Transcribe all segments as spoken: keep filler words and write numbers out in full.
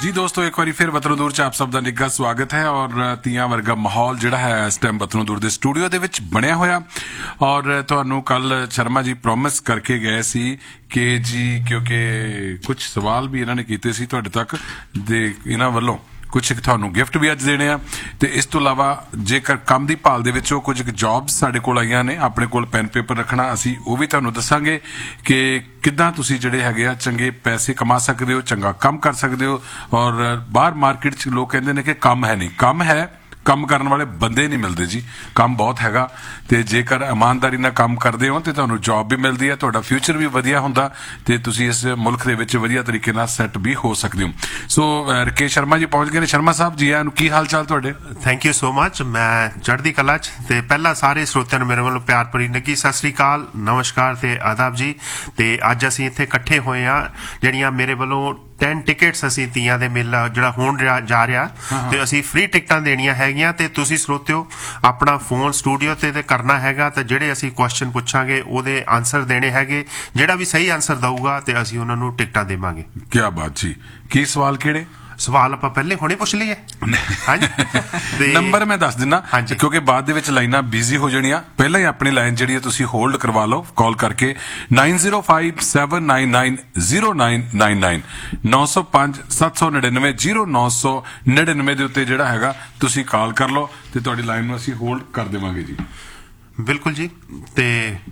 जी दोस्तों, एक बार फिर वतनों दूर च आप सब का निੱਘਾ स्वागत है। और तीयां वर्गा माहौल जिहड़ा है इस टाइम वतनों दूर के स्टूडियो दे विच बनया होया। और तुहानू कल शर्मा जी प्रॉमिस करके गए सी कि जी क्योंकि कुछ सवाल भी इन्होंने कीते सी तुहाडे तक दे इन्हां वल्लों कुछ तुहानू गिफ्ट भी अज देने आ ते इस तो इलावा जेकर काम दी भाल दे विचों कुछ जॉब्स साडे कोल आईयां ने, अपने कोल पेन पेपर रखना, असी वो भी तुहानू दसांगे कि किद्दां तुसी जिहड़े हैगे आ चंगे पैसे कमा सकदे हो, चंगा काम कर सकदे हो। और बाहर मार्केट च लोग कहंदे ने कि काम है नहीं, काम है, काम करने वाले बंदे नहीं मिलते जी। काम बहुत हैगा ते जेकर ईमानदारी नाल काम करदे हो ते तुहानू जॉब भी मिलदी है, तुहाडा फ्यूचर भी वधिया हुंदा ते तुसी इस मुल्क दे विच वधिया तरीके नाल सैट भी हो सकदे हो। सो राकेश शर्मा जी पहुंच गए ने। शर्मा साहब जी आनू की हाल चाल तुहाडे? Thank you so much. मैं चढ़दी कला च ते पहला सारे श्रोतिਆਂ ਨੂੰ ਮੇਰੇ ਵੱਲੋਂ ਪਿਆਰ ਭਰੀ ਨਿੱਘੀ ਸਤਿ ਸ੍ਰੀ ਅਕਾਲ, ਨਮਸਕਾਰ ਤੇ ਆਦਾਬ ਜੀ। ਤੇ ਅੱਜ ਅਸੀਂ ਇੱਥੇ ਇਕੱਠੇ ਹੋਏ ਆ ਜਿਹੜੀਆਂ ਮੇਰੇ ਵੱਲੋਂ टेन टिकट्स असी तीयां दे मेला जिहड़ा होण जा रहा ते असी फ्री टिकटां देणियां हैगियां ते तुसी श्रोतियो अपना फोन स्टूडियो ते करना हैगा ते जिहड़े असी क्वेश्चन पुछांगे ओदे आंसर देने हैगे। जिहड़ा भी सही आंसर दऊगा ते असी उन्हां नूं टिकटां देवांगे। क्या बात जी। की सवाल किहड़े? सवाल आप पहले हुणे पुछ लईए। हाँ जी नंबर मैं दस दिना क्योंकि बाद दे विच लाइनां बिजी हो जाणियां। पहला ही अपनी लाइन जिहड़ी तुसीं होल्ड करवा लो कॉल करके nine zero five seven nine nine zero nine nine nine नौ सौ पांच सत्त सौ नड़िनवे जीरो नौ सौ नड़िनवे दे उत्ते जिहड़ा हैगा तुसीं कॉल कर लो ते तुहाडी लाइन नूं असीं होल्ड कर देवांगे जी। बिल्कुल जी। ते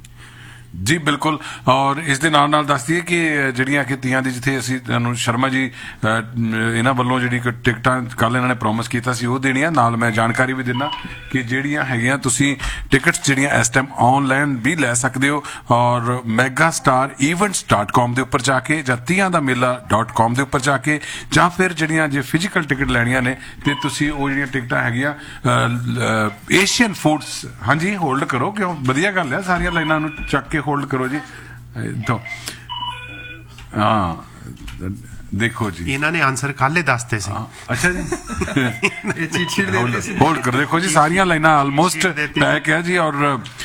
जी बिल्कुल। और इस दे नाल नाल दस दईए कि जिहड़ियां कि तीयां दी जिथे असीं तुहानूं शर्मा जी इन्हां वल्लों जिहड़ी टिकटां कल इन्हां ने प्रॉमिस कीता सी ओह देणियां। नाल मैं जानकारी भी दिंदा कि जिहड़ियां हैगियां तुसीं टिकट्स जिहड़ियां इस टाइम ऑनलाइन भी लै सकदे हो। और mega star events dot com दे उपर जाके जां तीयां दा मेला डॉट कॉम दे उपर जाके जां फिर जिहड़ियां जे फिजिकल टिकट लैणियां ने ते तुसीं ओह जिहड़ियां टिकटां हैगियां एशियन फूड्स। हाँ जी होल्ड करो, क्यों वधिया गल है, सारियां लाइनां नूं चक के होल्ड करो जी। तो हाँ देखो जी इन्होंने आंसर कल दसते सी। अच्छा जी होल्ड करो। देखो जी सारियां लाइनां ऑलमोस्ट पैक है जी। और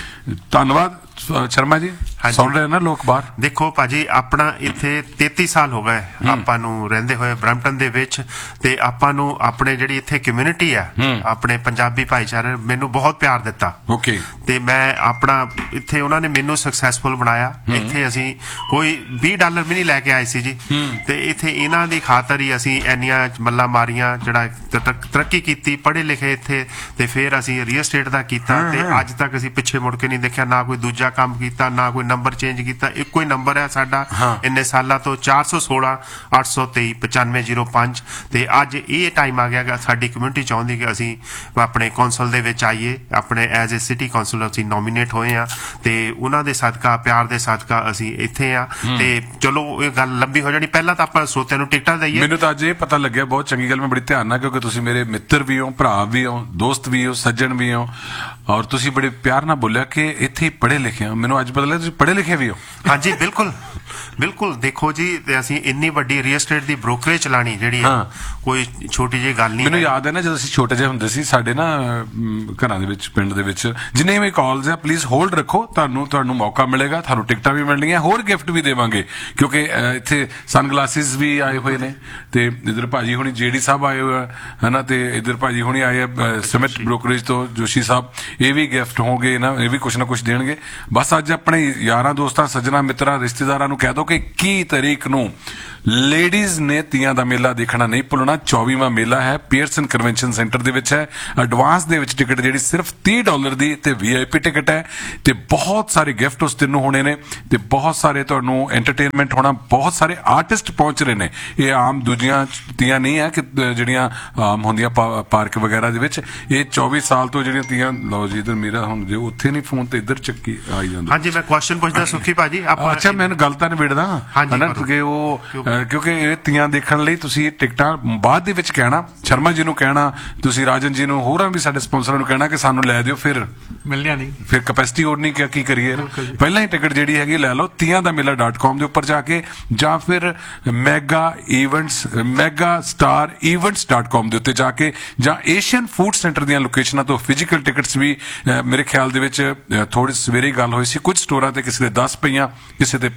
धन्यवाद शर्मा जी। सुन रहे ना लोग बाहर। देखो भाजी अपना इत्थे तेती साल हो गए आपां नूं रहिंदे होए ब्रैम्पटन दे विच ते आपां नूं अपने जिहड़ी इत्थे कम्युनिटी है अपने पंजाबी भाईचारे मैनूं बहुत प्यार दिता। ओके ते मैं अपना इत्थे उन्हां ने मैनूं सक्सैसफुल बनाया। इत्थे असीं कोई बीस डॉलर भी नहीं लैके आए सी जी ते इत्थे इन्हां दी खातर ही असीं इन्नियां मल्लां मारियां जिहड़ा तरक्की कीती, पढ़े लिखे इत्थे ते फिर असीं रियल एस्टेट दा कीता ते अज तक असीं पिछे मुड़ के नहीं देखिया, ना कोई दूजा काम कीता, ना कोई नंबर चेंज किया। इको ही नंबर है साडा इन्ने सालां तो चार सौ सोलह अठ सौ तेई पचानवे जीरो पांच। ते अज ये टाइम आ गया साडी कम्युनिटी चाहुंदी कि असीं अपने कौंसल दे विच आईए, अपने एज ए सिटी कौंसल असीं नॉमिनेट होए आ ते उन्हां दे सदका प्यार दे सदका असीं इत्थे आ। ते चलो ये गल लंबी हो जानी, पहला तां आपां श्रोतिਆਂ ਨੂੰ टिकटां दईए। मैनूं तां अज ये पता लग्या, बहुत चंगी गल, मैं बड़ी ध्यान नाल क्योंकि तुसीं मेरे मित्र भी हो, भरा भी हो, दोस्त भी हो, सज्जन भी हो और तुसीं बड़े प्यार नाल बोलिया कि इत्थे पढ़े लिखे हो। मैनूं अज पता लग्या तुसीं पढ़े लिखे भी हो। हाँ जी बिल्कुल बिल्कुल। देखो जी असीं इन्नी वड्डी रियल एस्टेट दी ब्रोकरेज चलानी जिहड़ी है कोई छोटी जी गल नहीं। मैनूं याद है ना जदों असीं छोटे ਜਿਹੇ ਹੁੰਦੇ ਸੀ ਸਾਡੇ ਨਾ ਘਰਾਂ ਦੇ ਵਿੱਚ ਪਿੰਡ ਦੇ ਵਿੱਚ ਜਿੰਨੇ ਵੀ ਕਾਲਸ ਆ ਪਲੀਜ਼ ਹੋਲਡ ਰੱਖੋ, ਤੁਹਾਨੂੰ ਤੁਹਾਨੂੰ ਮੌਕਾ ਮਿਲੇਗਾ, ਤੁਹਾਨੂੰ ਟਿਕਟਾਂ ਵੀ ਮਿਲਣਗੀਆਂ, ਹੋਰ ਗਿਫਟ ਵੀ ਦੇਵਾਂਗੇ ਕਿਉਂਕਿ ਇੱਥੇ ਸਨ ਗਲਾਸਿਸ ਵੀ ਆਏ ਹੋਏ ਨੇ ਤੇ ਇਧਰ ਭਾਜੀ ਹੁਣੀ ਜੇਡੀ ਸਾਹਿਬ ਆਏ ਹੋਏ ਹੈ ਨਾ ਤੇ ਇਧਰ ਭਾਜੀ ਹੁਣੀ ਆਏ ਆ ਸਮਿਟ ਬ੍ਰੋਕਰੇਜ ਤੋਂ ਜੋਸ਼ੀ ਸਾਹਿਬ, ਇਹ ਵੀ ਗਿਫਟ ਹੋਣਗੇ ਨਾ, ਇਹ ਵੀ ਕੁਛ ਨਾ ਕੁਛ ਦੇਣਗੇ। ਬਸ ਅੱਜ ਆਪਣੇ यारां दोस्तां सज्जनां मित्रां रिश्तेदारां नूं कह दो कि इक्की तारीख नूं लेडीज ने तीयां दा मेला देखना नहीं भुलना। चौबीवां मेला है पीयरसन कन्वेंशन सेंटर दे विच है। एडवांस दे विच टिकट जिहड़ी सिर्फ तीस डॉलर दी ते वीआईपी टिकट है ते बहुत सारे गिफ्ट उस दिन नूं होने ने ते बहुत सारे तुहानूं एंटरटेनमेंट होना, बहुत सारे आर्टिस्ट पहुंच रहे ने। ये आम दूजियां तीयां नहीं है कि जिहड़ियां आम हुंदियां पार्क वगैरह दे विच। ये चौबीस साल तो जिहड़ियां तीयां लो जी इधर मेरा हुण जे उत्थे नहीं फोन ते इधर चक्की आई जांदा। हां जी मैं क्वेश्चन पुछदा सुखी भाजी आप। अच्छा मैनूं गल तां निबेड़दा है ना कि वो क्योंकि ਇਹ ਤੀਆਂ ਦੇਖਣ ਲਈ ਤੁਸੀਂ ਟਿਕਟਾਂ ਬਾਅਦ ਦੇ ਵਿੱਚ ਕਹਿਣਾ, ਸ਼ਰਮਾ ਜੀ ਨੂੰ ਕਹਿਣਾ, ਤੁਸੀਂ ਰਾਜਨ ਜੀ ਨੂੰ, ਹੋਰਾਂ ਵੀ ਸਾਡੇ ਸਪਾਂਸਰਾਂ ਨੂੰ ਕਹਿਣਾ ਕਿ ਸਾਨੂੰ ਲੈ ਦਿਓ, ਫਿਰ ਮਿਲਣੀਆਂ ਨਹੀਂ, ਫਿਰ ਕੈਪੈਸਿਟੀ ਹੋਰ ਨਹੀਂ ਕਿ ਕੀ ਕਰੀਏ। ਪਹਿਲਾਂ ਹੀ ਟਿਕਟ ਜਿਹੜੀ ਹੈਗੀ ਲੈ ਲਓ ਤੀਆਂ ਦਾ ਮੇਲਾ ਡਾਟ ਕਾਮ ਦੇ ਉੱਪਰ ਜਾ ਕੇ ਜਾਂ ਫਿਰ mega events mega star events dot com ਦੇ ਉੱਤੇ ਜਾ ਕੇ ਜਾਂ ਏਸ਼ੀਅਨ ਫੂਡ ਸੈਂਟਰ ਦੀਆਂ ਲੋਕੇਸ਼ਨਾਂ ਤੋਂ ਫਿਜ਼ੀਕਲ ਟਿਕਟਸ ਵੀ ਮੇਰੇ ਖਿਆਲ ਦੇ ਵਿੱਚ ਥੋੜੀ ਸਵੇਰੇ ਗੱਲ ਹੋਈ ਸੀ ਕੁਝ ਸਟੋਰਾਂ ਤੇ ਕਿਸੇ ਦੇ ਦਸ ਪਈਆਂ, ਕਿਸੇ ਦੇ ਪੰਦਰਾਂ ਪਈਆਂ,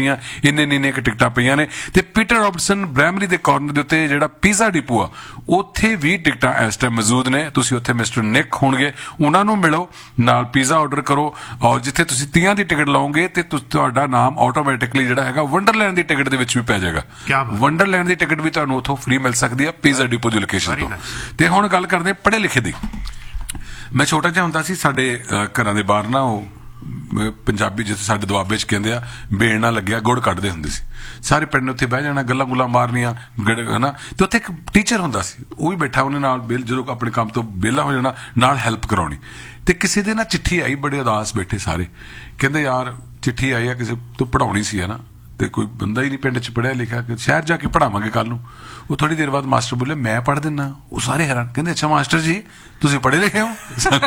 ਪਈਆਂ, ਇੰਨੇ ਇੰਨੇ ਕੁ ਟਿਕਟਾਂ ਪਈਆਂ ਨੇ। ਤੇ ਪੀਟਰ ਰੌਬਰਟਸਨ ਬ੍ਰੈਮਰੀ ਦੇ ਕਾਰਨਰ ਦੇ ਉੱਤੇ ਜਿਹੜਾ ਪੀਜ਼ਾ ਡਿਪੂ ਆ, ਉੱਥੇ ਵੀ ਟਿਕਟਾਂ ਇਸ ਟਾਈਮ ਮੌਜੂਦ ਨੇ। ਤੁਸੀਂ ਉੱਥੇ ਮਿਸਟਰ ਨਿਕ ਹੋਣਗੇ, ਉਹਨਾਂ ਨੂੰ ਮਿਲੋ, ਨਾਲ ਪੀਜ਼ਾ ਆਰਡਰ ਕਰੋ, ਔਰ ਜਿੱਥੇ ਤੁਸੀਂ ਤੀਆਂ ਦੀ ਟਿਕਟ ਲਾਓਗੇ ਤੇ ਤੁਹਾਡਾ ਨਾਮ ਆਟੋਮੈਟਿਕਲੀ ਜਿਹੜਾ ਹੈਗਾ ਵੰਡਰਲੈਂਡ ਦੀ ਟਿਕਟ ਦੇ ਵਿੱਚ ਵੀ ਪੈ ਜਾਏਗਾ। ਵੰਡਰਲੈਂਡ ਦੀ ਟਿਕਟ ਵੀ ਤੁਹਾਨੂੰ ਉੱਥੋਂ ਫ੍ਰੀ ਮਿਲ ਸਕਦੀ ਹੈ ਪੀਜ਼ਾ ਡਿਪੂ ਦੀ ਲੋਕੇਸ਼ਨ ਤੋਂ। ਤੇ ਹੁਣ ਗੱਲ ਕਰਦੇ ਪੜ੍ਹੇ ਲਿਖੇ ਦੀ। ਮੈਂ ਛੋਟਾ ਜਿਹਾ ਹੁੰਦਾ ਸੀ, ਸਾਡੇ ਘਰਾਂ ਦੇ ਬਾਹਰ ਨਾ ਉਹ ਪੰਜਾਬੀ ਜਿੱਥੇ ਸਾਡੇ ਦੁਆਬੇ ਚ ਕਹਿੰਦੇ ਆ ਬੇੜ ਨਾ ਲੱਗਿਆ ਗੁੜ ਕੱਢਦੇ ਹੁੰਦੇ ਸੀ। ਸਾਰੇ ਪਿੰਡ ਨੇ ਉੱਥੇ ਬਹਿ ਜਾਣਾ, ਗੱਲਾਂ ਗੁੱਲਾਂ ਮਾਰਨੀਆਂ ਹਨਾ। ਤੇ ਉੱਥੇ ਇੱਕ ਟੀਚਰ ਹੁੰਦਾ ਸੀ, ਉਹ ਵੀ ਬੈਠਾ, ਉਹਨੇ ਨਾਲ ਬਿਲ ਜਦੋਂ ਆਪਣੇ ਕੰਮ ਤੋਂ ਵਿਹਲਾ ਹੋ ਜਾਣਾ ਨਾਲ ਹੈਲਪ ਕਰਾਉਣੀ। ਤੇ ਕਿਸੇ ਦੇ ਨਾ ਚਿੱਠੀ ਆਈ, ਬੜੇ ਉਦਾਸ ਬੈਠੇ ਸਾਰੇ, ਕਹਿੰਦੇ ਯਾਰ ਚਿੱਠੀ ਆਈ ਆ ਕਿਸੇ ਤੋਂ, ਪੜਾਉਣੀ ਸੀ ਹਨਾ, ਤੇ ਕੋਈ ਬੰਦਾ ਹੀ ਨਹੀਂ ਪਿੰਡ ਚ ਪੜਿਆ ਲਿਖਿਆ, ਸ਼ਹਿਰ ਜਾ ਕੇ ਪੜਾਵਾਂਗੇ ਕੱਲ ਨੂੰ। ਉਹ ਥੋੜੀ ਦੇਰ ਬਾਅਦ ਮਾਸਟਰ ਬੋਲੇ ਮੈਂ ਪੜ੍ਹ ਦਿੰਦਾ। ਉਹ ਸਾਰੇ ਹੈਰਾਨ, ਕਹਿੰਦੇ ਅੱਛਾ ਮਾਸਟਰ ਜੀ ਤੁਸੀਂ ਪੜ੍ਹੇ ਲਿਖੇ ਹੋ।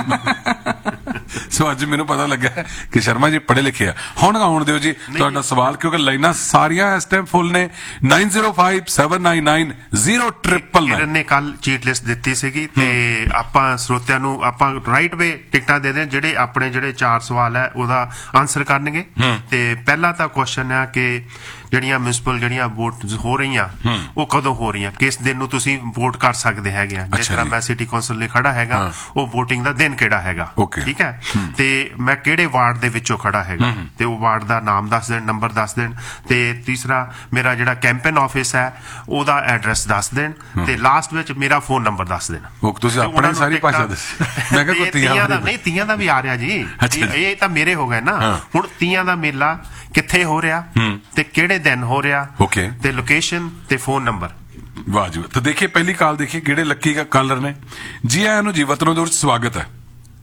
ਸੋ ਅੱਜ ਮੈਨੂੰ ਪਤਾ ਲੱਗਾ ਕਿ ਸ਼ਰਮਾ ਜੀ ਪੜ੍ਹੇ ਲਿਖੇ ਆ। ਹੁਣ ਆਉਣ ਦਿਓ ਜੀ ਤੁਹਾਡਾ ਸਵਾਲ, ਕਿਉਂਕਿ ਲਾਈਨਾਂ ਸਾਰੀਆਂ ਇਸ ਟਾਈਮ ਫੁੱਲ ਨੇ। Nine zero five seven nine nine zero triple nine ਨੇ ਕੱਲ ਚੀਟ ਲਿਸਟ ਦਿੱਤੀ ਸੀਗੀ, ਤੇ ਆਪਾਂ ਸਰੋਤਿਆਂ ਨੂੰ ਆਪਾਂ ਰਾਈਟ ਵੇ ਟਿਕਟਾਂ ਦੇ ਦੇ, ਜਿਹੜੇ ਆਪਣੇ ਜਿਹੜੇ ਚਾਰ ਸਵਾਲ ਹੈ ਉਹਦਾ ਆਨਸਰ ਕਰਨਗੇ। ਤੇ ਪਹਿਲਾ ਤਾਂ ਕੁਐਸਚਨ ਹੈ ਕਿ ਜਿਹੜੀਆਂ ਮਿਊਨਿਸਪਲ ਜਿਹੜੀਆਂ ਵੋਟ ਹੋ ਰਹੀਆਂ ਉਹ ਕਦੋਂ ਹੋ ਰਹੀਆਂ, ਕਿਸ ਦਿਨ ਨੂੰ ਤੁਸੀਂ ਵੋਟ ਕਰ ਸਕਦੇ ਹੈਗੇ ਆ। ਜਿਸ ਤਰ੍ਹਾਂ ਮੈਂ ਸਿਟੀ ਕੌਂਸਲ ਲਈ ਖੜਾ ਹੈਗਾ, ਉਹ VOTING ਦਾ ਦਿਨ ਕਿਹੜਾ ਹੈਗਾ, ਠੀਕ ਹੈ। ਤੇ ਮੈਂ ਕਿਹੜੇ ਵਾਰਡ ਦੇ ਵਿੱਚੋਂ ਖੜਾ ਹੈਗਾ, ਤੇ ਉਹ ਵਾਰਡ ਦਾ ਨਾਮ ਦੱਸ ਦੇਣ, ਨੰਬਰ ਦੱਸ ਦੇਣ। ਤੇ ਤੀਸਰਾ ਮੇਰਾ ਜਿਹੜਾ ਕੈਂਪੇਨ ਆਫਿਸ ਹੈ ਉਹਦਾ ਐਡਰੈਸ ਦੱਸ ਦੇਣ, ਤੇ ਲਾਸਟ ਵਿੱਚ ਮੇਰਾ ਫੋਨ ਨੰਬਰ ਦੱਸ ਦੇਣ। ਤੁਸੀਂ ਆਪਣੀ ਸਾਰੀ ਭਾਸ਼ਾ ਦੱਸੀ। ਮੈਂ ਕਿਹਾ ਤੀਆਂ ਦਾ ਨਹੀਂ, ਤੀਆਂ ਦਾ ਵੀ ਆ ਰਿਹਾ ਜੀ, ਇਹ ਤਾਂ ਮੇਰੇ ਹੋ ਗਏ ਨਾ। ਹੁਣ ਤੀਆਂ ਦਾ ਮੇਲਾ ਕਿੱਥੇ ਹੋ ਰਿਹਾ ਤੇ ਕਿਹੜੇ ਦਿਨ ਹੋ ਰਿਹਾ, ਤੇ ਲੋਕੇਸ਼ਨ ਤੇ ਫੋਨ ਨੰਬਰ। ਵਾਹ ਜੀ। ਤਾਂ ਦੇਖੀਏ ਪਹਿਲੀ ਕਾਲ, ਦੇਖੀਏ ਕਿਹੜੇ ਲੱਕੀ ਕਾਲਰ ਨੇ। ਜੀ ਆਇਆਂ ਨੂੰ ਜੀ, ਵਤਨੋਂ ਦੇ ਵਿੱਚ ਸਵਾਗਤ ਹੈ।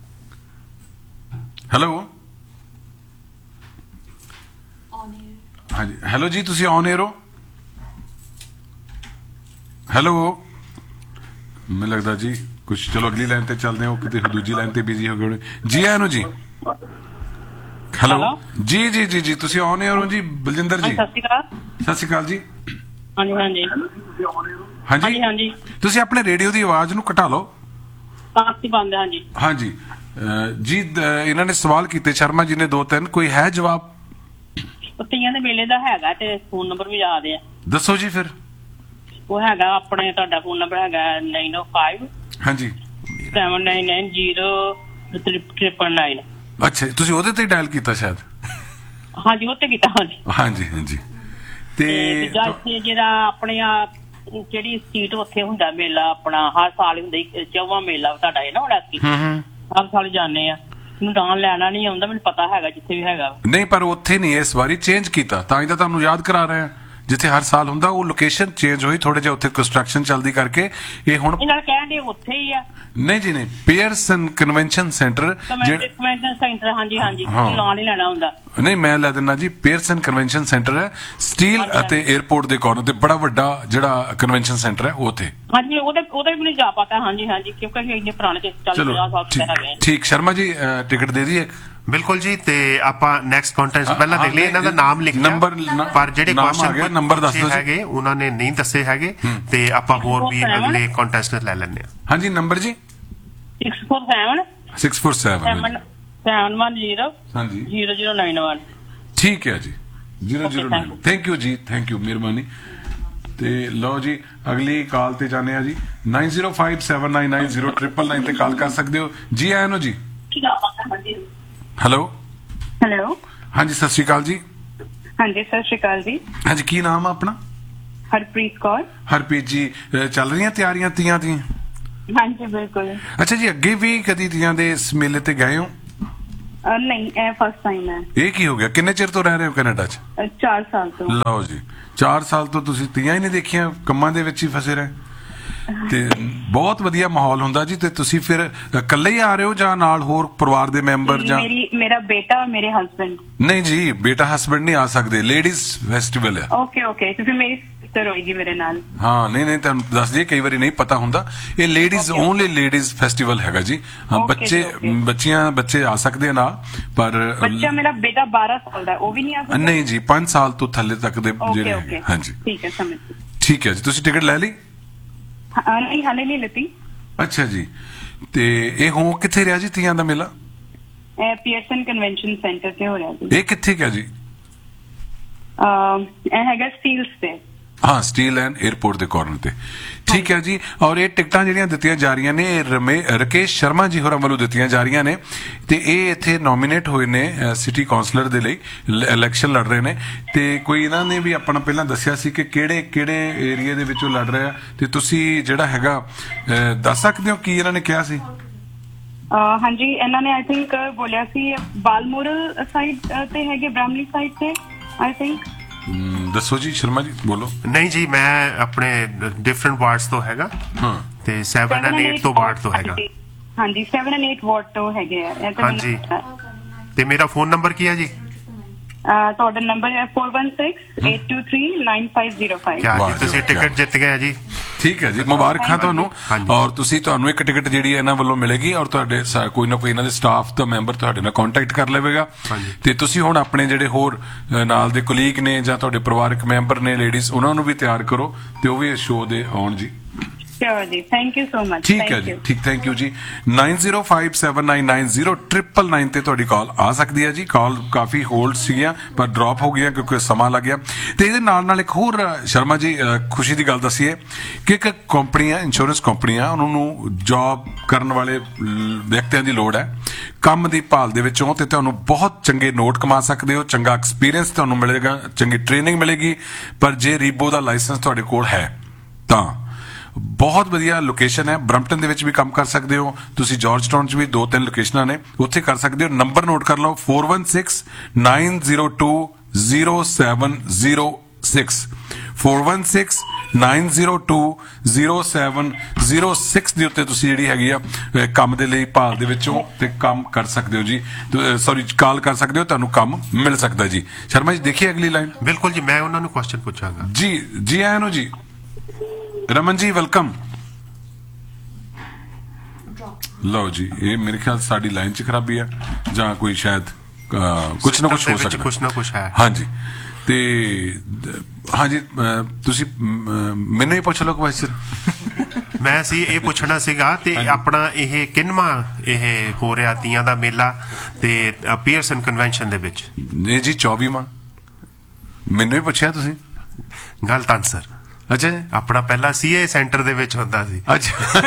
ਹੈਲੋ ਹਾਂਜੀ, ਹੈਲੋ ਜੀ, ਤੁਸੀਂ ਔਨ 에ਅਰ ਹੋ? ਹੈਲੋ, ਮੈਨੂੰ ਲੱਗਦਾ ਜੀ ਕੁਛ, ਚਲੋ ਅਗਲੀ ਲਾਈਨ ਤੇ ਚੱਲਦੇ ਹੋ, ਕਿਤੇ ਦੂਜੀ ਲਾਈਨ ਤੇ ਬਿਜ਼ੀ ਹੋ ਗਏ ਹੋਣੇ। ਜੀ ਆਇਆਂ ਨੂੰ ਜੀ। ਹੈਲੋ ਜੀ ਜੀ ਜੀ ਜੀ, ਤੁਸੀਂ ਔਨ 에ਅਰ ਹੋ ਜੀ। ਬਲਜਿੰਦਰ ਜੀ ਸਤਿ ਸ਼੍ਰੀ ਅਕਾਲ। ਸਤਿ ਸ਼੍ਰੀ ਅਕਾਲ ਜੀ। ਹਾਂਜੀ ਹਾਂਜੀ ਹਾਂਜੀ ਹਾਂਜੀ, ਤੁਸੀਂ ਆਪਣੇ ਰੇਡੀਓ ਦੀ ਆਵਾਜ਼ ਨੂੰ ਘਟਾ ਲਓ। ਕਾਫੀ ਬੰਦ ਹੈ। ਹਾਂਜੀ ਹਾਂਜੀ ਜੀ, ਇਹਨਾਂ ਨੇ ਸਵਾਲ ਕੀਤੇ ਸ਼ਰਮਾ ਜੀ ਨੇ ਦੋ ਤਿੰਨ, ਕੋਈ ਹੈ ਜਵਾਬ? ਤੀਆਂ ਦੇ ਮੇਲੇ ਦਾ ਹੈਗਾ, ਤੇ ਫੋਨ ਨੰਬਰ ਵੀ ਯਾਦ ਆ। ਦੱਸੋ ਜੀ ਫਿਰ। ਉਹ ਹੈਗਾ ਆਪਣੇ, ਤੁਹਾਡਾ ਫੋਨ ਨੰਬਰ ਹੈਗਾ ਨਾਈਨ ਓ ਫਾਈਵ ਹਾਂਜੀ seven nine nine zero triple nine. ਅੱਛਾ, ਤੁਸੀਂ ਉਹਦੇ ਤੇ ਡਾਇਲ ਕੀਤਾ ਸ਼ਾਇਦ? ਹਾਂਜੀ ਉਹ ਤੇ ਕੀਤਾ। ਹਾਂਜੀ ਹਾਂਜੀ ਹਾਂਜੀ। ਤੇ ਜਿਹੜਾ ਆਪਣੇ ਜਿਹੜੀ ਸੀਟ ਉੱਥੇ ਹੁੰਦਾ ਮੇਲਾ ਆਪਣਾ, ਹਰ ਸਾਲ ਹੁੰਦਾ ਚੌਵਾਂ ਮੇਲਾ ਤੁਹਾਡਾ ਹੈ ਨਾ, ਹੁਣ ਐਤਕੀ ਹਰ ਸਾਲ ਜਾਂਦੇ ਆ। ਮੈਨੂੰ ਨਾਂ ਲੈਣਾ ਨਹੀਂ ਆਉਂਦਾ, ਮੈਨੂੰ ਪਤਾ ਹੈਗਾ ਜਿੱਥੇ ਵੀ ਹੈਗਾ। ਨਹੀਂ, ਪਰ ਉੱਥੇ ਨਹੀਂ, ਇਸ ਵਾਰੀ ਚੇਂਜ ਕੀਤਾ, ਤਾਂ ਹੀ ਤਾਂ ਤੁਹਾਨੂੰ ਯਾਦ ਕਰਾ ਰਹੇ ਆ। ਜਿੱਥੇ ਹਰ ਸਾਲ ਹੁੰਦਾ ਉਹ ਲੋਕੇਸ਼ਨ ਚੇਂਜ ਹੋਈ, ਥੋੜੇ ਜਿਹਾ ਉੱਥੇ ਕੰਸਟਰਕਸ਼ਨ ਚੱਲਦੀ ਕਰਕੇ ਇਹ ਹੁਣ ਇਹਨਾਂ ਕਹਿੰਦੇ ਉੱਥੇ ਹੀ ਆ। ਨਹੀਂ ਜੀ ਨਹੀਂ, Pearson convention centre. Convention centre, ਹਾਂਜੀ ਹਾਂਜੀ, ਨਾਂ ਨਹੀਂ ਲੈਣਾ ਹੁੰਦਾ। ਨਹੀਂ, ਮੈਂ ਲੈ ਦਿੰਦਾ ਜੀ। ਪੀਅਰਸਨ ਕਨਵੈਨਸ਼ਨ ਸੈਂਟਰ ਹੈ, ਸਟੀਲ ਅਤੇ 에ਅਰਪੋਰਟ ਦੇ ਕੋਰਨਰ ਤੇ ਬੜਾ ਵੱਡਾ ਜਿਹੜਾ ਕਨਵੈਨਸ਼ਨ ਸੈਂਟਰ ਹੈ ਉੱਥੇ। ਹਾਂਜੀ, ਉਹਦੇ ਉਹਦਾ ਵੀ ਮੈਨੂੰ ਜਾ ਪਤਾ। ਹਾਂਜੀ ਹਾਂਜੀ, ਕਿਉਂਕਿ ਅਸੀਂ ਇੰਨੇ ਪੁਰਾਣੇ ਚ ਚੱਲ ਪੰਜਾਹ ਸਾਲ ਤੋਂ ਹੈਗੇ। ਠੀਕ, ਸ਼ਰਮਾ ਜੀ ਟਿਕਟ ਦੇ ਦਈਏ? ਬਿਲਕੁਲ ਜੀ। ਤੇ ਆਪਾਂ ਨੈਕਸਟ ਕੰਟੈਸਟ ਪਹਿਲਾਂ ਦੇਖ ਲਈਏ, ਇਹਨਾਂ ਦਾ ਨਾਮ ਲਿਖ ਨੰਬਰ, ਪਰ ਜਿਹੜੇ ਕੁਐਸਚਨ ਨੰਬਰ ਦੱਸ ਦਿਓ ਹੈਗੇ ਉਹਨਾਂ ਨੇ ਨਹੀਂ ਦੱਸੇ ਹੈਗੇ, ਤੇ ਆਪਾਂ ਹੋਰ ਵੀ ਅਗਲੇ ਕੰਟੈਸਟੈਂਟ ਲੈ ਲੈਂਦੇ ਹਾਂ। ਹਾਂਜੀ, number G six four seven six four seven seven one zero ਹਾਂਜੀ ਜ਼ੀਰੋ ਜ਼ੀਰੋ ਨਾਈਨ ਵਨ। ਠੀਕ ਹੈ ਜੀ, zero zero nine. Thank you ਜੀ, ਥੈਂਕ ਯੂ, ਮਿਹਰਬਾਨੀ। ਤੇ ਲਓ ਜੀ, ਅਗਲੀ ਕਾਲ ਤੇ ਜਾਣੇ ਆ ਜੀ। Nine zero five seven nine nine zero triple nine ਤੇ ਕਾਲ ਕਰ ਸਕਦੇ ਹੋ। ਜੀ ਆਇਆਂ ਨੂੰ ਜੀ। ਹੈਲੋ ਹੈਲੋ ਹਾਂਜੀ, ਸਤਿ ਸ਼੍ਰੀ ਅਕਾਲ ਜੀ। ਹਾਂਜੀ ਸਤਿ ਸ਼੍ਰੀ ਅਕਾਲ ਜੀ। ਹਾਂਜੀ, ਕੀ ਨਾਮ ਆ ਆਪਣਾ? ਹਰਪ੍ਰੀਤ ਕੌਰ। ਹਰਪ੍ਰੀਤ ਜੀ, ਚੱਲ ਰਹੀਆਂ ਤਿਆਰੀਆਂ ਤੀਆਂ ਦੀਆਂ? ਹਾਂਜੀ ਬਿਲਕੁਲ। ਅੱਛਾ ਜੀ, ਅੱਗੇ ਵੀ ਕਦੀ ਤੀਆਂ ਦੇ ਇਸ ਮੇਲੇ ਤੇ ਗਏ ਹੋ? ਨਹੀਂ, ਇਹ ਫਸਟ ਟਾਈਮ ਹੈ। ਇਹ ਕੀ ਹੋ ਗਿਆ? ਕਿੰਨੇ ਚਿਰ ਤੋਂ ਰਹਿ ਰਹੇ ਹੋ ਕੈਨੇਡਾ ਚ? ਚਾਰ ਸਾਲ ਤੋਂ। ਲਓ ਜੀ, ਚਾਰ ਸਾਲ ਤੋਂ ਤੁਸੀਂ ਤੀਆਂ ਹੀ ਨਹੀਂ ਦੇਖੀਆਂ, ਕੰਮਾਂ ਦੇ ਵਿੱਚ ਹੀ ਫਸੇ ਰਹੇ। ਤੇ ਬਹੁਤ ਵਧੀਆ ਮਾਹੌਲ ਹੁੰਦਾ ਜੀ। ਤੇ ਤੁਸੀਂ ਫਿਰ ਇਕੱਲੇ ਹੀ ਆ ਰਹੇ ਹੋ ਜਾਂ ਨਾਲ ਹੋਰ ਪਰਿਵਾਰ ਦੇ ਮੈਂਬਰ? ਜਾਂ ਮੇਰੀ ਮੇਰਾ ਬੇਟਾ, ਮੇਰੇ ਹਸਬੈਂਡ। ਨਹੀਂ ਜੀ, ਬੇਟਾ ਹਸਬੈਂਡ ਨਹੀਂ ਆ ਸਕਦੇ, ਲੇਡੀਜ਼ ਫੈਸਟੀਵਲ ਹੈ। ਓਕੇ ਓਕੇ, ਤੁਸੀਂ ਮੇਰੀ ਸਿਸਟਰ ਹੋਏਗੀ ਮੇਰੇ ਨਾਲ। ਹਾਂ, ਨਹੀਂ ਨਹੀਂ, ਤੁਹਾਨੂੰ ਦੱਸ ਦਈਏ, ਕਈ ਵਾਰੀ ਨਹੀਂ ਪਤਾ ਹੁੰਦਾ, ਇਹ ਲੇਡੀਜ਼ ਓਨਲੀ ਲੇਡੀਜ਼ ਫੈਸਟੀਵਲ ਹੈਗਾ ਜੀ। ਹਾਂ, ਬੱਚੇ ਬੱਚੀਆਂ ਬੱਚੇ ਆ ਸਕਦੇ ਨਾ, ਪਰ ਬੱਚਾ ਮੇਰਾ ਬੇਟਾ ਬਾਰਾਂ ਸਾਲ ਦਾ, ਉਹ ਵੀ ਨਹੀਂ ਆ ਸਕਦਾ? ਨਹੀਂ ਜੀ, ਪੰਜ ਸਾਲ ਤੋਂ ਥੱਲੇ ਤੱਕ ਦੇ ਜਿਹੜੇ ਹੈਗੇ। ਹਾਂਜੀ ਠੀਕ ਹੈ, ਸਮਝ ਗਈ। ਠੀਕ ਹੈ ਜੀ, ਤੁਸੀਂ ਟਿਕਟ ਲੈ ਲਈ? ਨਹੀਂ, ਹਾਲੇ ਨਹੀਂ ਲਿੱਤੀ। ਅੱਛਾ ਜੀ, ਤੇ ਇਹ ਹੋ ਕਿੱਥੇ ਰਿਹਾ ਜੀ ਤੀਆਂ ਦਾ ਮੇਲਾ? ਇਹ ਪੀਅਰਸਨ ਕਨਵੈਨਸ਼ਨ ਸੈਂਟਰ ਤੇ ਹੋ ਰਿਹਾ ਜੀ। ਇਹ ਕਿੱਥੇ ਗਿਆ ਜੀ? ਅਹ, ਇਹ ਹੈਗਾ ਸਟੀਲਸ ਤੇ। ਹਾਂ, ਸਟੀਲ ਐਂਡ 에ਅਰਪੋਰਟ ਦੇ ਕਾਰਨਰ ਤੇ। ਠੀਕ ਹੈ ਜੀ। ਔਰ ਇਹ ਟਿਕਟਾਂ ਜਿਹੜੀਆਂ ਦਿੱਤੀਆਂ ਜਾ ਰਹੀਆਂ ਨੇ ਇਹ ਰਮੇ ਰਕੇਸ਼ ਸ਼ਰਮਾ ਜੀ ਹੋਰਾਂ ਵੱਲੋਂ ਦਿੱਤੀਆਂ ਜਾ ਰਹੀਆਂ ਨੇ ਤੇ ਇਹ ਇੱਥੇ ਨੋਮੀਨੇਟ ਹੋਏ ਨੇ ਸਿਟੀ ਕਾਉਂਸਲਰ ਦੇ ਲਈ, ਇਲੈਕਸ਼ਨ ਲੜ ਰਹੇ ਨੇ। ਤੇ ਕੋਈ ਇਹਨਾਂ ਨੇ ਵੀ ਆਪਣਾ ਪਹਿਲਾਂ ਦੱਸਿਆ ਸੀ ਕਿ ਕਿਹੜੇ ਕਿਹੜੇ ਏਰੀਆ ਦੇ ਵਿੱਚੋਂ ਲੜ ਰਹੇ ਆ, ਤੇ ਤੁਸੀਂ ਜਿਹੜਾ ਹੈਗਾ ਅਹ, ਦੱਸ ਸਕਦੇ ਹੋ ਕੀ ਇਹਨਾਂ ਨੇ ਕਿਹਾ ਸੀ? ਅਹ, ਹਾਂਜੀ, ਇਹਨਾਂ ਨੇ ਆਈ ਥਿੰਕ ਬੋਲਿਆ ਸੀ ਬਾਲਮੋਰਲ ਸਾਈਡ ਤੇ ਹੈਗੇ, ਬ੍ਰਾਹਮਣੀ ਸਾਈਡ ਤੇ ਆਈ ਥਿੰਕ। ਹਮ, ਦੱਸੋ ਜੀ ਸ਼ਰਮਾ ਜੀ, ਬੋਲੋ। ਨਹੀਂ ਜੀ, ਮੈਂ ਆਪਣੇ ਡਿਫਰੈਂਟ ਵਾਰਡਸ ਤੋਂ ਹੈਗਾ ਹਾਂ, ਤੇ ਸੈਵਨ ਐਂਡ eight ਤੋਂ ਵਾਰਡ ਤੋਂ ਹੈਗਾ। ਹਾਂਜੀ, ਸੈਵਨ ਐਂਡ eight ਵਾਰਡ ਤੋਂ ਹੈਗੇ ਆ ਇਹ ਤਾਂ ਮੈਨੂੰ ਹਾਂਜੀ। ਪਤਾ। ਤੇ ਮੇਰਾ ਫੋਨ ਨੰਬਰ ਕੀ ਹੈ ਜੀ? ਅਹ, ਤੁਹਾਡਾ ਨੰਬਰ ਹੈ four one six eight two three nine five zero five। ਕਿਆ ਵਾਹ ਜੀ, ਤੁਸੀਂ ਜੀ, ਟਿਕਟ ਜਿੱਤ ਗਏ ਜੀ। ਠੀਕ ਹੈ ਜੀ, ਮੁਬਾਰਕਾਂ ਤੁਹਾਨੂੰ। ਹਾਂਜੀ। ਔਰ ਤੁਸੀਂ ਤੁਹਾਨੂੰ ਇੱਕ ਟਿਕਟ ਜਿਹੜੀ ਹੈ ਇਹਨਾਂ ਵੱਲੋਂ ਮਿਲੇਗੀ ਔਰ ਤੁਹਾਡੇ ਸਾ- ਕੋਈ ਨਾ ਕੋਈ ਇਹਨਾਂ ਦੇ ਸਟਾਫ ਦਾ ਮੈਂਬਰ ਤੁਹਾਡੇ ਨਾਲ ਕੰਟੈਕਟ ਕਰ ਲਵੇਗਾ। ਹਾਂਜੀ। ਤੇ ਤੁਸੀਂ ਹੁਣ ਆਪਣੇ ਜਿਹੜੇ ਹੋਰ ਅ, ਨਾਲ ਦੇ ਕੁਲੀਗ ਨੇ ਜਾਂ ਤੁਹਾਡੇ ਪਰਿਵਾਰਕ ਮੈਂਬਰ ਨੇ ਲੇਡੀਜ਼, ਉਹਨਾਂ ਨੂੰ ਵੀ ਤਿਆਰ ਕਰੋ ਤੇ ਉਹ ਵੀ ਇਸ ਸ਼ੋਅ ਦੇ ਆਉਣ ਜੀ। Sure ਜੀ, ਥੈਂਕ ਯੂ ਸੋ ਮਚ। ਠੀਕ ਹੈ ਜੀ, ਠੀਕ, ਥੈਂਕ ਯੂ ਜੀ। nine zero five seven nine nine zero nine nine ਤੇ ਤੁਹਾਡੀ ਕਾਲ ਆ ਸਕਦੀ ਹੈ ਜੀ। ਕਾਲ ਕਾਫੀ ਹੋਲਡ ਸੀਗੀਆਂ ਪਰ ਡ੍ਰੌਪ ਹੋ ਗਈਆਂ ਕਿਉਂਕਿ ਸਮਾਂ ਲੱਗ ਗਿਆ। ਤੇ ਇਹਦੇ ਨਾਲ ਨਾਲ ਇੱਕ ਹੋਰ ਅ, ਸ਼ਰਮਾ ਜੀ ਅ, ਖੁਸ਼ੀ ਦੀ ਗੱਲ ਦੱਸੀਏ ਕਿ ਇੱਕ ਕੰਪਨੀ ਹੈ, ਇੰਸ਼ੋਰੈਂਸ ਕੰਪਨੀ ਆ, ਉਹਨਾਂ ਨੂੰ ਜੌਬ ਕਰਨ ਵਾਲੇ ਲ- ਵਿਅਕਤੀਆਂ ਦੀ ਲੋੜ ਹੈ ਕੰਮ ਦੀ ਭਾਲ ਦੇ ਵਿੱਚੋਂ, ਤੇ ਤੁਹਾਨੂੰ ਬਹੁਤ ਚੰਗੇ ਨੋਟ ਕਮਾ ਸਕਦੇ ਹੋ, ਚੰਗਾ ਐਕਸਪੀਰੀਅੰਸ ਤੁਹਾਨੂੰ ਮਿਲੇਗਾ, ਚੰਗੀ ਟ੍ਰੇਨਿੰਗ ਮਿਲੇਗੀ। ਪਰ ਜੇ ਰੀਬੋ ਦਾ ਲਾਇਸੈਂਸ ਤੁਹਾਡੇ ਕੋਲ ਹੈ ਤਾਂ ਬਹੁਤ ਵਧੀਆ ਲੋਕੇਸ਼ਨ ਹੈ। ਬਰੰਪਟਨ ਦੇ ਵਿੱਚ ਵੀ ਕੰਮ ਕਰ ਸਕਦੇ ਹੋ ਤੁਸੀਂ, ਜਾਰਜ ਟਾਊਨ 'ਚ ਵੀ ਦੋ ਤਿੰਨ ਲੋਕੇਸ਼ਨਾਂ ਨੇ, ਉੱਥੇ ਕਰ ਸਕਦੇ ਹੋ। ਨੰਬਰ ਨੋਟ ਕਰ ਲਓ four one six nine zero two zero seven zero six four one six nine zero two zero seven zero six ਦੇ ਉੱਤੇ ਤੁਸੀਂ ਜਿਹੜੀ ਹੈਗੀ ਆ ਅਹ, ਕੰਮ ਦੇ ਲਈ ਭਾਲ ਦੇ ਵਿੱਚੋਂ ਤੇ ਕੰਮ ਕਰ ਸਕਦੇ ਹੋ ਜੀ। ਸੌਰੀ, ਕਾਲ ਕਰ ਸਕਦੇ ਹੋ, ਤੁਹਾਨੂੰ ਕੰਮ ਮਿਲ ਸਕਦਾ ਜੀ। ਸ਼ਰਮਾ ਜੀ, ਦੇਖੀਏ ਅਗਲੀ ਲਾਈਨ। ਬਿਲਕੁਲ ਜੀ, ਮੈਂ ਉਹਨਾਂ ਨੂੰ ਕੁਐਸਚਨ ਪੁੱਛਾਂਗਾ ਜੀ ਜੀ ਆਇਆਂ ਨੂੰ ਜੀ। ਰਮਨ ਜੀ, ਵੈਲਕਮ। ਲਓ ਜੀ, ਇਹ ਮੇਰੇ ਖਿਆਲ ਸਾਡੀ ਲਾਈਨ 'ਚ ਖਰਾਬੀ ਹੈ ਜਾਂ ਕੋਈ ਸ਼ਾਇਦ ਅਹ, ਕੁਛ ਨਾ ਕੁਛ ਹੋ ਵਿੱਚ ਸਕਦਾ। ਕੁਛ ਨਾ ਕੁਛ ਹੈ। ਹਾਂਜੀ, ਤੇ ਦ- ਹਾਂਜੀ, ਅਹ, ਤੁਸੀਂ ਮ, ਮੈਨੂੰ ਹੀ ਪੁੱਛ ਲਓ ਕੁਐਸਚਨ। ਮੈਂ ਸੀ ਇਹ ਪੁੱਛਣਾ ਸੀਗਾ ਤੇ ਆਪਣਾ ਇਹ ਕਿੰਨਵਾਂ ਇਹ ਹੋ ਰਿਹਾ ਤੀਆਂ ਦਾ ਮੇਲਾ ਤੇ ਪੀਅਰਸਨ ਕਨਵੈਨਸ਼ਨ ਦੇ ਵਿੱਚ? ਇਹ ਜੀ ਚੌਵੀਵਾਂ। ਮੈਨੂੰ ਹੀ ਪੁੱਛਿਆ ਤੁਸੀਂ? ਗਲਤ ਆਨਸਰ। ਅੱਛਾ ਜੀ, ਆਪਣਾ ਪਹਿਲਾਂ ਸੀਏ ਸੈਂਟਰ ਦੇ ਵਿੱਚ ਹੁੰਦਾ ਸੀ। ਅੱਛਾ।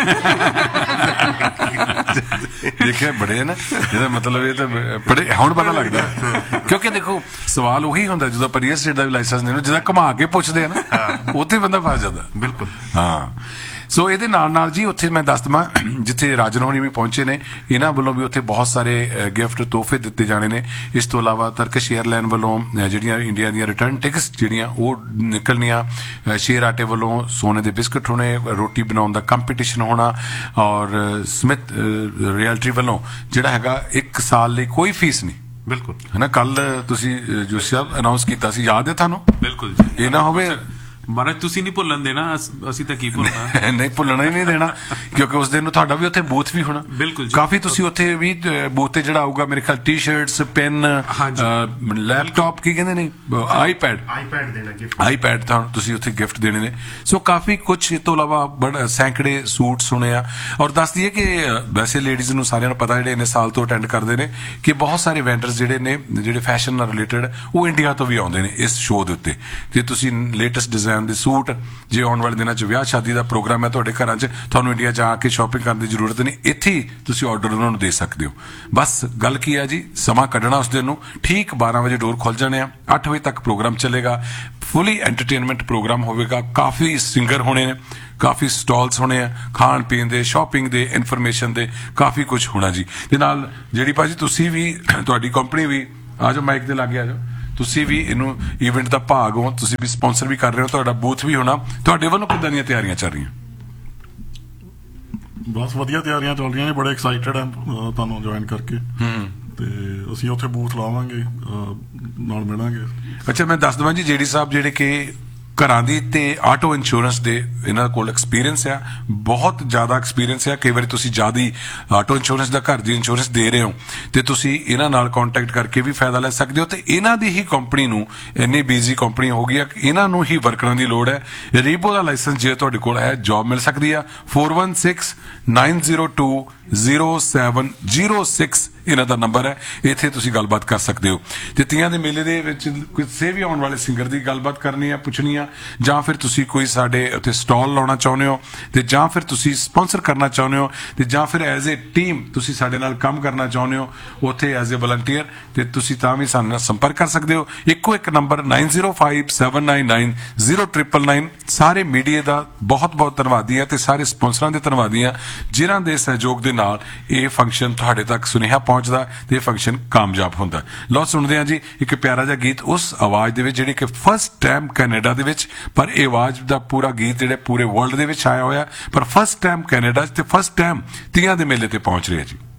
ਦੇਖਿਆ ਬੜੇ ਨਾ, ਇਹਦਾ ਮਤਲਬ ਇਹ ਤਾਂ ਬੜੇ ਹੁਣ ਪਤਾ ਲੱਗਦਾ ਕਿਉਂਕਿ ਦੇਖੋ ਸਵਾਲ ਉਹੀ ਹੁੰਦਾ ਜਦੋਂ ਆਪਾਂ ਰੀਅਲ ਸਟੇਟ ਦਾ ਵੀ ਲਾਇਸੈਂਸ ਦੇਣਾ, ਜਿਹਦਾ ਘੁਮਾ ਕੇ ਪੁੱਛਦੇ ਆ ਨਾ, ਉੱਥੇ ਬੰਦਾ ਫਸ ਜਾਂਦਾ। ਬਿਲਕੁਲ। ਹਾਂ, ਸੋ ਇਹਦੇ ਨਾਲ ਨਾਲ ਜੀ ਉੱਥੇ ਮੈਂ ਦੱਸ ਦਵਾਂ ਜਿੱਥੇ ਰਾਜਨ ਹੋਣੀ ਵੀ ਪਹੁੰਚੇ ਨੇ, ਇਹਨਾਂ ਵੱਲੋਂ ਵੀ ਉੱਥੇ ਬਹੁਤ ਸਾਰੇ ਗਿਫਟ ਤੋਹਫੇ ਦਿੱਤੇ ਜਾਣੇ ਨੇ। ਇਸ ਤੋਂ ਇਲਾਵਾ ਤਰਕਿਸ਼ 에ਅਰਲਾਈਨ ਵੱਲੋਂ ਅ, ਜਿਹੜੀਆਂ ਇੰਡੀਆ ਦੀਆਂ ਰਿਟਰਨ ਟਿਕਟਸ ਜਿਹੜੀਆਂ ਉਹ ਨਿਕਲਣੀਆਂ, ਅ, ਸ਼ੇਰ ਆਟੇ ਵੱਲੋਂ ਸੋਨੇ ਦੇ ਬਿਸਕਟ ਹੋਣੇ, ਰੋਟੀ ਬਣਾਉਣ ਦਾ ਕੰਪੀਟੀਸ਼ਨ ਹੋਣਾ, ਔਰ ਸਮਿਥ ਰਿਐਲਟੀ ਵੱਲੋਂ ਜਿਹੜਾ ਹੈਗਾ ਇੱਕ ਸਾਲ ਲਈ ਕੋਈ ਫੀਸ ਨਹੀਂ। ਬਿਲਕੁਲ ਹੈ ਨਾ, ਕੱਲ ਤੁਸੀਂ ਅ, ਜੋ ਸਾਹਿਬ ਅਨਾਉਂਸ ਕੀਤਾ ਸੀ, ਯਾਦ ਹੈ ਤੁਹਾਨੂੰ? ਬਿਲਕੁਲ ਜੀ। ਇਹ ਨਾ ਹੋਵੇ ਮਹਾਰਾਜ ਤੁਸੀਂ ਨਹੀਂ ਭੁੱਲਣ ਦੇਣਾ, ਅਸ- ਅਸੀਂ ਤਾਂ ਕੀ ਭੁੱਲਣਾ। ਨਹੀਂ, ਭੁੱਲਣਾ ਹੀ ਨਹੀਂ ਦੇਣਾ ਕਿਉਂਕਿ ਉਸ ਦਿਨ ਨੂੰ ਤੁਹਾਡਾ ਵੀ ਉੱਥੇ ਬੂਥ ਵੀ ਹੋਣਾ। ਬਿਲਕੁਲ ਜੀ। ਕਾਫੀ ਤੁਸੀਂ ਉੱਥੇ ਵੀ ਬੂਥ ਤੇ ਜਿਹੜਾ ਆਊਗਾ ਮੇਰੇ ਖਿਆਲ ਟੀ-ਸ਼ਰਟਸ, ਪੈਨ, ਹਾਂਜੀ। ਲੈਪਟਾਪ, ਕੀ ਕਹਿੰਦੇ ਨੇ, ਆਈਪੈਡ ਆਈਪੈਡ ਦੇਣਾ ਗਿਫਟ। ਆਈਪੈਡ ਤੁਹਾਨੂੰ ਤੁਸੀਂ ਉੱਥੇ ਗਿਫਟ ਦੇਣੇ ਨੇ। ਸੋ ਕਾਫੀ ਕੁਝ ਇਸ ਤੋਂ ਇਲਾਵਾ ਬੜਾ ਸੈਂਕੜੇ ਸੂਟ ਸੁਣੇ ਆ। ਔਰ ਦੱਸ ਦਈਏ ਕਿ ਅ, ਵੈਸੇ ਲੇਡੀਜ਼ ਨੂੰ ਸਾਰਿਆਂ ਨੂੰ ਪਤਾ ਜਿਹੜੇ ਇੰਨੇ ਸਾਲ ਤੋਂ ਅਟੈਂਡ ਕਰਦੇ ਨੇ ਕਿ ਬਹੁਤ ਸਾਰੇ ਵੈਂਡਰਸ ਜਿਹੜੇ ਨੇ ਜਿਹੜੇ ਫੈਸ਼ਨ ਨਾਲ ਰਿਲੇਟਡ ਉਹ ਇੰਡੀਆ ਤੋਂ ਵੀ ਆਉਂਦੇ ਨੇ ਇਸ ਸ਼ੋਅ ਦੇ ਉੱਤੇ। ਤੇ ਤੁਸੀਂ ਲੇਟੈਸਟ ਡਿਜ਼ਾਈਨ ਦੇ ਸੂਟ, ਜੇ ਆਉਣ ਵਾਲੇ ਦਿਨਾਂ 'ਚ ਵਿਆਹ ਸ਼ਾਦੀ ਦਾ ਪ੍ਰੋਗਰਾਮ ਹੈ ਤੁਹਾਡੇ ਘਰਾਂ 'ਚ, ਤੁਹਾਨੂੰ ਇੰਡੀਆ ਜਾ ਕੇ ਸ਼ਾਪਿੰਗ ਕਰਨ ਦੀ ਜ਼ਰੂਰਤ ਨਹੀਂ, ਇੱਥੇ ਹੀ ਤੁਸੀਂ ਆਰਡਰ ਉਹਨਾਂ ਨੂੰ ਦੇ ਸਕਦੇ ਹੋ। ਬਸ ਗੱਲ ਕੀ ਹੈ ਜੀ, ਸਮਾਂ ਕੱਢਣਾ ਉਸ ਦਿਨ ਨੂੰ। ਠੀਕ ਬਾਰਾਂ ਵਜੇ ਡੋਰ ਖੁੱਲ ਜਾਣੇ ਆ, ਅੱਠ ਵਜੇ ਤੱਕ ਪ੍ਰੋਗਰਾਮ ਚੱਲੇਗਾ। ਫੁੱਲੀ ਐਂਟਰਟੇਨਮੈਂਟ ਪ੍ਰੋਗਰਾਮ ਹੋਵੇਗਾ। ਕਾਫੀ ਸਿੰਗਰ ਹੋਣੇ ਨੇ, ਕਾਫੀ ਸਟਾਲਸ ਹੋਣੇ ਆ, ਖਾਣ ਪੀਣ ਦੇ, ਸ਼ਾਪਿੰਗ ਦੇ, ਇਨਫੋਰਮੇਸ਼ਨ ਦੇ, ਕਾਫੀ ਕੁਝ ਹੋਣਾ ਜੀ। ਤੇ ਨਾਲ ਜਿਹੜੀ ਭਾਜੀ ਤੁਸੀਂ ਵੀ, ਤੁਹਾਡੀ ਕੰਪਨੀ ਵੀ, ਆ ਜਾਓ ਮਾਈਕ ਦੇ ਲਾਗੇ ਆ ਜਾਓ, ਤੁਸੀਂ ਵੀ ਇਹਨੂੰ ਇਵੈਂਟ ਦਾ ਭਾਗ ਹੋ, ਤੁਸੀਂ ਵੀ ਸਪਾਂਸਰ ਵੀ ਕਰ ਰਹੇ ਹੋ, ਤੁਹਾਡਾ ਬੂਥ ਵੀ ਹੋਣਾ। ਤੁਹਾਡੇ ਵੱਲੋਂ ਕਿੱਦਾਂ ਦੀਆਂ ਤਿਆਰੀਆਂ ਚੱਲ ਰਹੀਆਂ? ਬਸ ਵਧੀਆ ਤਿਆਰੀਆਂ ਚੱਲ ਰਹੀਆਂ ਨੇ, ਬੜੇ ਐਕਸਾਈਟਡ ਆ ਅਹ, ਤੁਹਾਨੂੰ ਜੁਆਇਨ ਕਰਕੇ। ਤੇ ਅਸੀਂ ਉੱਥੇ ਬੂਥ ਲਾਵਾਂਗੇ, ਅਹ, ਨਾਲ ਮਿਲਾਂਗੇ। ਅੱਛਾ, ਮੈਂ ਦੱਸ ਦਵਾਂ ਜੀ, ਜੇਡੀ ਸਾਹਿਬ ਜਿਹੜੇ ਕਿ ਘਰਾਂ ਦੀ ਤੇ ਆਟੋ ਇੰਸ਼ੋਰੈਂਸ ਦੇ ਇਹਨਾਂ ਕੋਲ ਐਕਸਪੀਰੀਅੰਸ ਆ, ਬਹੁਤ ਜ਼ਿਆਦਾ ਐਕਸਪੀਰੀਅੰਸ ਆ। ਕਈ ਵਾਰੀ ਤੁਸੀਂ ਜ਼ਿਆਦਾ ਆਟੋ ਇੰਸ਼ੋਰੈਂਸ ਦਾ, ਘਰ ਦੀ ਇੰਸ਼ੋਰੈਂਸ ਦੇ ਰਹੇ ਹੋ ਤੇ ਤੁਸੀਂ ਇਹਨਾਂ ਨਾਲ ਕੰਟੈਕਟ ਕਰਕੇ ਵੀ ਫਾਇਦਾ ਲੈ ਸਕਦੇ ਹੋ। ਤੇ ਇਹਨਾਂ ਦੀ ਹੀ ਕੰਪਨੀ ਨੂੰ, ਇੰਨੀ ਬਿਜ਼ੀ ਕੰਪਨੀ ਹੋ ਗਈ ਆ ਕਿ ਇਹਨਾਂ ਨੂੰ ਹੀ ਵਰਕਰਾਂ ਦੀ ਲੋੜ ਹੈ। ਰੀਬੋ ਦਾ ਲਾਇਸੈਂਸ ਜੇ ਤੁਹਾਡੇ ਕੋਲ ਹੈ, ਜੌਬ ਮਿਲ ਸਕਦੀ ਆ। four one six nine zero two zero seven zero six ਇਹਨਾਂ ਦਾ ਨੰਬਰ ਹੈ, ਇੱਥੇ ਤੁਸੀਂ ਗੱਲਬਾਤ ਕਰ ਸਕਦੇ ਹੋ। ਤੇ ਤੀਆਂ ਦੇ ਮੇਲੇ ਦੇ ਵਿੱਚ ਕਿਸੇ ਵੀ ਆਉਣ ਵਾਲੇ ਸਿੰਗਰ ਦੀ ਗੱਲਬਾਤ ਕਰਨੀ ਆ, ਪੁੱਛਣੀ ਆ, ਜਾਂ ਫਿਰ ਤੁਸੀਂ ਕੋਈ ਸਾਡੇ ਉੱਥੇ ਸਟਾਲ ਲਾਉਣਾ ਚਾਹੁੰਦੇ ਹੋ, ਤੇ ਜਾਂ ਫਿਰ ਤੁਸੀਂ ਸਪਾਂਸਰ ਕਰਨਾ ਚਾਹੁੰਦੇ ਹੋ, ਤੇ ਜਾਂ ਫਿਰ ਐਜ਼ ਏ ਟੀਮ ਤੁਸੀਂ ਸਾਡੇ ਨਾਲ ਕੰਮ ਕਰਨਾ ਚਾਹੁੰਦੇ ਹੋ ਉੱਥੇ ਐਜ਼ ਏ ਵਲੰਟੀਅਰ, ਤੇ ਤੁਸੀਂ ਤਾਂ ਵੀ ਸਾਡੇ ਨਾਲ ਸੰਪਰਕ ਕਰ ਸਕਦੇ ਹੋ। ਇੱਕੋ ਇੱਕ number nine zero five seven nine nine zero triple nine. ਸਾਰੇ ਮੀਡੀਆ ਦਾ ਬਹੁਤ ਬਹੁਤ ਧੰਨਵਾਦੀ ਆ ਤੇ ਸਾਰੇ ਸਪਾਂਸਰਾਂ ਦੇ ਧੰਨਵਾਦੀ ਆ ਜਿਨ੍ਹਾਂ ਦੇ ਸਹਿਯੋਗ ਦੇ ਨਾਲ ਇਹ ਫੰਕਸ਼ਨ ਤੁਹਾਡੇ ਤੱਕ ਸੁਨੇਹਾ ਪਹੁੰਚਦਾ ਤੇ ਇਹ ਫੰਕਸ਼ਨ ਕਾਮਯਾਬ ਹੁੰਦਾ। ਲਓ ਸੁਣਦੇ ਹਾਂ ਜੀ ਇੱਕ ਪਿਆਰਾ ਜਿਹਾ ਗੀਤ ਉਸ ਆਵਾਜ਼ ਦੇ ਵਿੱਚ ਜਿਹੜੀ ਕਿ ਫਸਟ ਟਾਈਮ ਕੈਨੇਡਾ ਦੇ ਵਿੱਚ, ਪਰ ਇਹ ਆਵਾਜ਼ ਦਾ ਪੂਰਾ ਗੀਤ ਜਿਹੜੇ ਪੂਰੇ ਵਰਲਡ ਦੇ ਵਿੱਚ ਆਇਆ ਹੋਇਆ, ਪਰ ਫਸਟ ਟਾਈਮ ਕੈਨੇਡਾ 'ਚ ਤੇ ਫਸਟ ਟਾਈਮ ਤੀਆਂ ਦੇ ਮੇਲੇ ਤੇ ਪਹੁੰਚ ਰਿਹਾ ਜੀ।